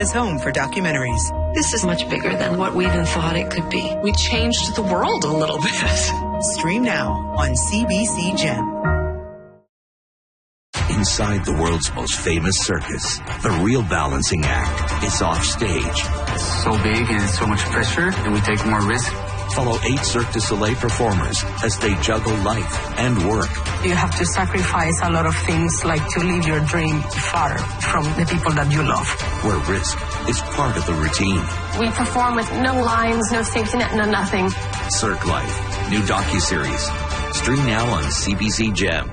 is home for documentaries. This is much bigger than what we even thought it could be. We changed the world a little bit. Stream now on CBC Gem. Inside the world's most famous circus, the real balancing act is off stage. It's so big and so much pressure, and we take more risk. Follow 8 Cirque du Soleil performers as they juggle life and work. You have to sacrifice a lot of things, like to leave your dream far from the people that you love. Where risk is part of the routine. We perform with no lines, no safety net, no nothing. Cirque Life, new docuseries. Stream now on CBC Gem.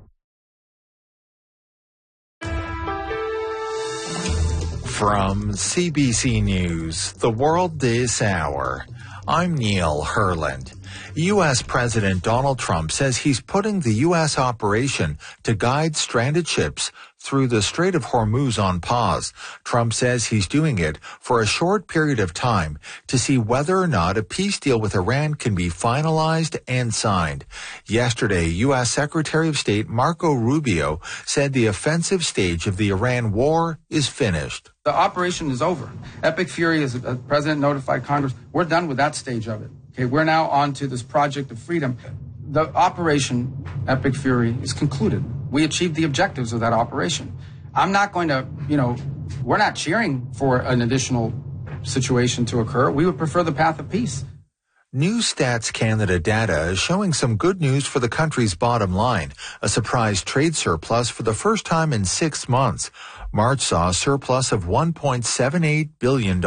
From CBC News, The World This Hour, I'm Neil Herland. U.S. President Donald Trump says he's putting the U.S. operation to guide stranded ships through the Strait of Hormuz on pause. Trump says he's doing it for a short period of time to see whether or not a peace deal with Iran can be finalized and signed. Yesterday, U.S. Secretary of State Marco Rubio said the offensive stage of the Iran war is finished. The operation is over. Epic Fury, as the president notified Congress, we're done with that stage of it. Okay, we're now on to this project of freedom. The operation, Epic Fury, is concluded. We achieved the objectives of that operation. I'm not going to, we're not cheering for an additional situation to occur. We would prefer the path of peace. New Stats Canada data is showing some good news for the country's bottom line, a surprise trade surplus for the first time in 6 months. March saw a surplus of $1.78 billion.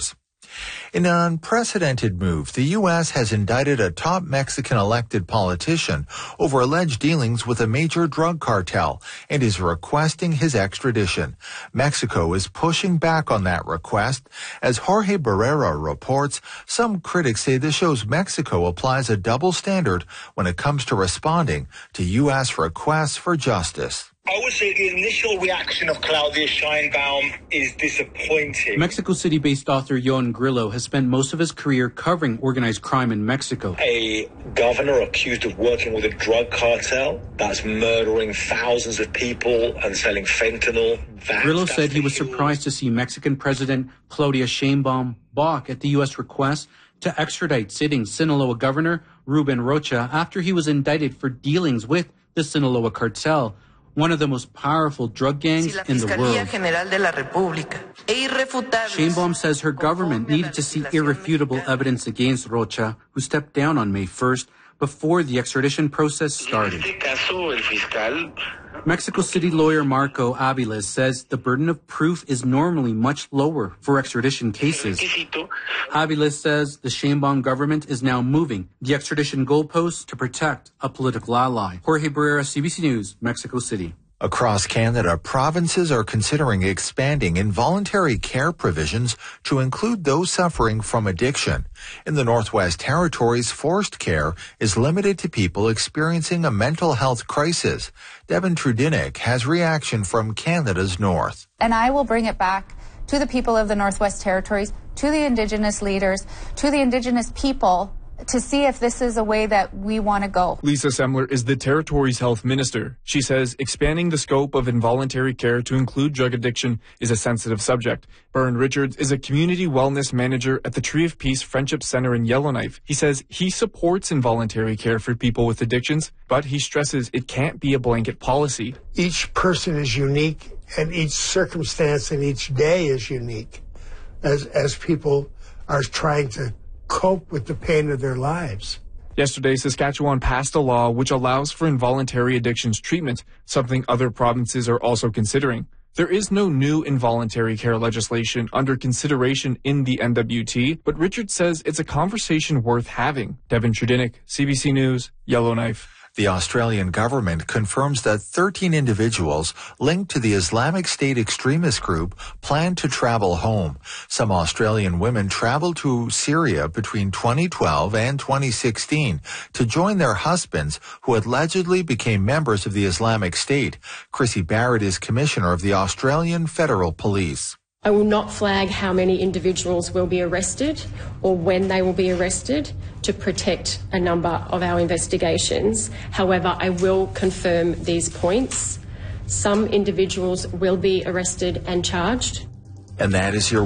In an unprecedented move, the U.S. has indicted a top Mexican elected politician over alleged dealings with a major drug cartel and is requesting his extradition. Mexico is pushing back on that request. As Jorge Barrera reports, some critics say this shows Mexico applies a double standard when it comes to responding to U.S. requests for justice. I would say the initial reaction of Claudia Sheinbaum is disappointing. Mexico City-based author Yoan Grillo has spent most of his career covering organized crime in Mexico. A governor accused of working with a drug cartel that's murdering thousands of people and selling fentanyl. Grillo said he was surprised to see Mexican President Claudia Sheinbaum balk at the U.S. request to extradite sitting Sinaloa Governor Ruben Rocha after he was indicted for dealings with the Sinaloa cartel, one of the most powerful drug gangs in the world. Sheinbaum says her government needed to see irrefutable evidence against Rocha, who stepped down on May 1st before the extradition process started. Mexico City lawyer Marco Aviles says the burden of proof is normally much lower for extradition cases. Aviles says the Sheinbaum government is now moving the extradition goalposts to protect a political ally. Jorge Barrera, CBC News, Mexico City. Across Canada, provinces are considering expanding involuntary care provisions to include those suffering from addiction. In the Northwest Territories, forced care is limited to people experiencing a mental health crisis. Devin Trudinick has reaction from Canada's North. And I will bring it back to the people of the Northwest Territories, to the Indigenous leaders, to the Indigenous people, to see if this is a way that we want to go. Lisa Semler is the Territory's health minister. She says expanding the scope of involuntary care to include drug addiction is a sensitive subject. Byrne Richards is a community wellness manager at the Tree of Peace Friendship Center in Yellowknife. He says he supports involuntary care for people with addictions, but he stresses it can't be a blanket policy. Each person is unique, and each circumstance and each day is unique as people are trying to cope with the pain of their lives. Yesterday, Saskatchewan passed a law which allows for involuntary addictions treatment, something other provinces are also considering. There is no new involuntary care legislation under consideration in the NWT, but Richard says it's a conversation worth having. Devin Trudinick, CBC News, Yellowknife. The Australian government confirms that 13 individuals linked to the Islamic State extremist group plan to travel home. Some Australian women traveled to Syria between 2012 and 2016 to join their husbands who allegedly became members of the Islamic State. Chrissy Barrett is Commissioner of the Australian Federal Police. I will not flag how many individuals will be arrested or when they will be arrested to protect a number of our investigations. However, I will confirm these points. Some individuals will be arrested and charged. And that is your